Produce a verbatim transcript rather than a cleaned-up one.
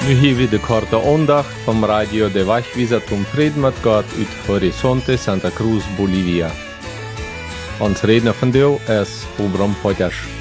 Nu hier weer de korte aandacht van Radio de Wachwieser zum Frieden mit Gott uit Horizonte Santa Cruz, Bolivia. Ons redner van deel is Obram Potjas.